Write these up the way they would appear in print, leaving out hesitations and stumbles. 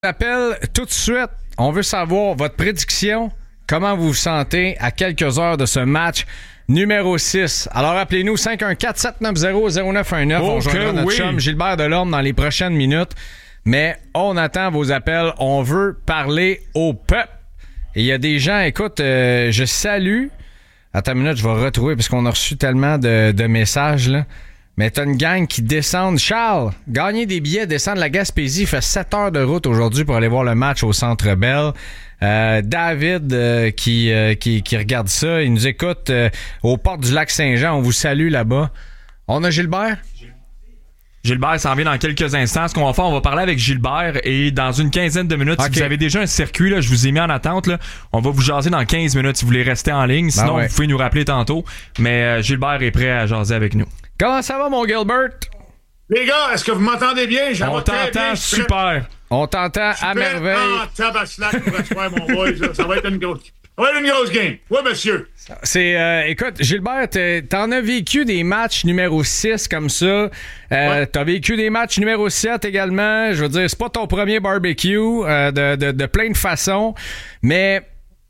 Appelle tout de suite. On veut savoir votre prédiction. Comment vous vous sentez à quelques heures de ce match numéro 6? Alors appelez-nous 514-790-0919. On joindra notre chum Gilbert Delorme dans les prochaines minutes. Mais on attend vos appels. On veut parler au peuple. Et il y a des gens, écoute, je salue. Attends une minute, je vais retrouver parce qu'on a reçu tellement de messages là. Mais t'as une gang qui descend. Charles, gagner des billets, descendre la Gaspésie, fait 7 heures de route aujourd'hui pour aller voir le match au Centre Bell. David qui regarde ça, il nous écoute aux portes du lac Saint-Jean. On vous salue là-bas. On a Gilbert? Gilbert s'en vient dans quelques instants. Ce qu'on va faire, on va parler avec Gilbert et dans une quinzaine de minutes, si vous avez déjà un circuit, là, je vous ai mis en attente, là, on va vous jaser dans 15 minutes si vous voulez rester en ligne. Sinon, vous pouvez nous rappeler tantôt. Mais Gilbert est prêt à jaser avec nous. Comment ça va, mon Gilbert? Les gars, est-ce que vous m'entendez bien? On t'entend super. On t'entend à merveille. Tabaslac pour faire mon boy. Ça va être une grosse game. Oui, monsieur. Écoute, Gilbert, t'en as vécu des matchs numéro 6 comme ça. T'as vécu des matchs numéro 7 également. Je veux dire, c'est pas ton premier barbecue de plein de façons. Mais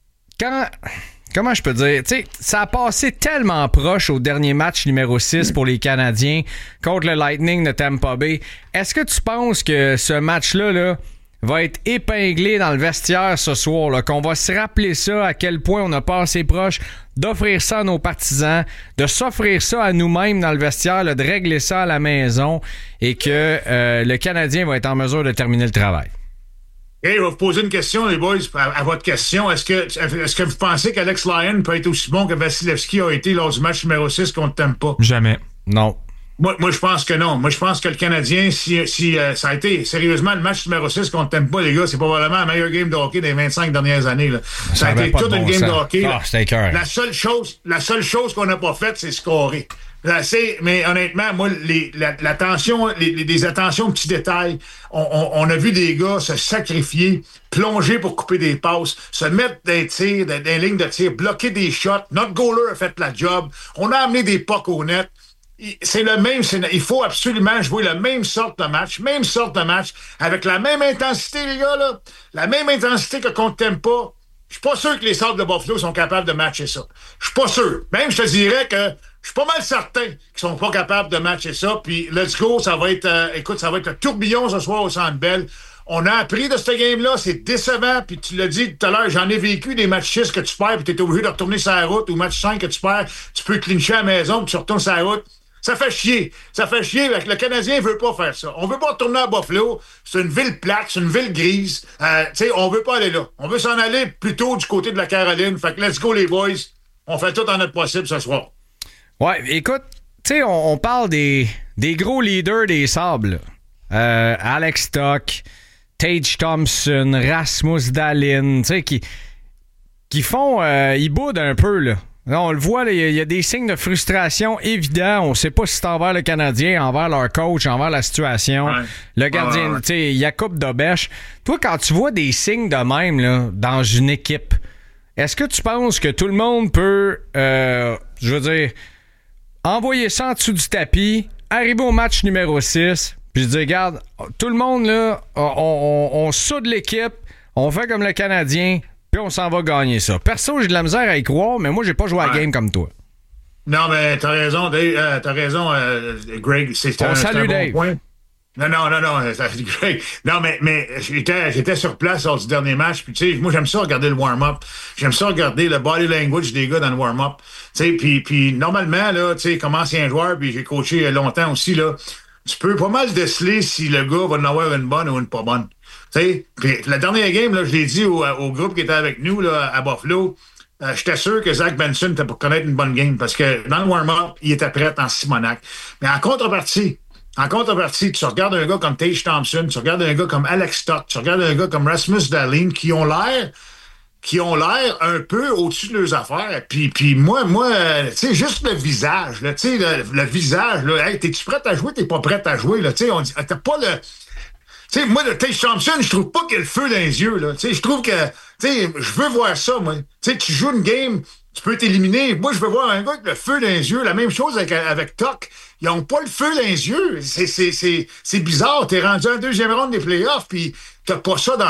comment je peux dire? Tu sais, ça a passé tellement proche au dernier match numéro 6 pour les Canadiens contre le Lightning de Tampa Bay. Est-ce que tu penses que ce match-là là, va être épinglé dans le vestiaire ce soir, là, qu'on va se rappeler ça, à quel point on a passé proche d'offrir ça à nos partisans, de s'offrir ça à nous-mêmes dans le vestiaire, là, de régler ça à la maison et que le Canadien va être en mesure de terminer le travail? Hey, je vais vous poser une question, les boys, à votre question. Est-ce que vous pensez qu'Alex Lyon peut être aussi bon que Vasilevski a été lors du match numéro 6 contre Tampa? Jamais. Non. Moi, je pense que non. Moi, je pense que le Canadien, si ça a été sérieusement le match numéro 6 contre Tampa, les gars, c'est probablement la meilleure game de hockey des 25 dernières années. Là. Ça a été toute une game de hockey. La seule chose qu'on n'a pas faite, c'est scorer. Mais honnêtement, moi, l'attention, les attentions aux petits détails, on a vu des gars se sacrifier, plonger pour couper des passes, se mettre des tirs, des lignes de tir, bloquer des shots. Notre goaler a fait la job. On a amené des pucks au net. C'est le même, il faut absolument jouer la même sorte de match, avec la même intensité, les gars, là. La même intensité que contre Tampa. Je suis pas sûr que les Sabres de Buffalo sont capables de matcher ça. Je suis pas sûr. Même, je te dirais que je suis pas mal certain qu'ils sont pas capables de matcher ça. Puis, let's go, ça va être le tourbillon ce soir au Centre Bell. On a appris de ce game-là, c'est décevant. Puis, tu l'as dit tout à l'heure, j'en ai vécu des matchs 6 que tu perds, puis t'es obligé de retourner sur la route, ou match 5 que tu perds, tu peux clincher à la maison, puis tu retournes sur la route. Ça fait chier. Le Canadien veut pas faire ça. On veut pas retourner à Buffalo. C'est une ville plate, c'est une ville grise. On veut pas aller là. On veut s'en aller plutôt du côté de la Caroline. Fait que let's go, les boys. On fait tout en notre possible ce soir. Ouais, écoute, tu sais, on parle des gros leaders des Sables. Alex Stock, Tage Thompson, Rasmus Dahlin, tu sais, qui font... ils boudent un peu, là. Là, on le voit, il y a des signes de frustration évidents. On sait pas si c'est envers le Canadien, envers leur coach, envers la situation. Ouais. Le gardien, tu sais, Jakub Dobeš. Toi, quand tu vois des signes de même là, dans une équipe, est-ce que tu penses que tout le monde peut, je veux dire, envoyer ça en dessous du tapis, arriver au match numéro 6, puis dire, regarde, tout le monde, là, on soude l'équipe, on fait comme le Canadien, puis on s'en va gagner ça. Perso, j'ai de la misère à y croire, mais moi, j'ai pas joué à la game comme toi. Non, mais t'as raison, Dave. Greg. On salue Dave. Bon point. Non, Greg. Non, mais j'étais sur place lors du dernier match. Puis, tu sais, moi, j'aime ça regarder le warm-up. J'aime ça regarder le body language des gars dans le warm-up. Tu sais, puis normalement, là, tu sais, comme ancien joueur, puis j'ai coaché longtemps aussi, là, tu peux pas mal déceler si le gars va en avoir une bonne ou une pas bonne. Tu sais, puis la dernière game, là, je l'ai dit au groupe qui était avec nous là, à Buffalo, j'étais sûr que Zach Benson était pour connaître une bonne game parce que dans le warm-up, il était prêt en Simonac. Mais en contrepartie, tu regardes un gars comme Tage Thompson, tu regardes un gars comme Alex Stock, tu regardes un gars comme Rasmus Dahlin qui ont l'air un peu au-dessus de leurs affaires. Puis moi, tu sais, juste le visage, là, tu sais, le visage, là, hey, t'es-tu prêt à jouer, t'es pas prêt à jouer, là, tu sais, on dit, t'as pas le... Tu sais, moi, le Tage Thompson, je trouve pas qu'il y a le feu dans les yeux, là. Tu sais, je trouve que, tu sais, je veux voir ça, moi. Tu sais, tu joues une game Tu peux t'éliminer. Moi, je veux voir un gars avec le feu dans les yeux. La même chose avec Tuck. Ils n'ont pas le feu dans les yeux. C'est bizarre. T'es rendu en deuxième ronde des playoffs, puis t'as pas ça dans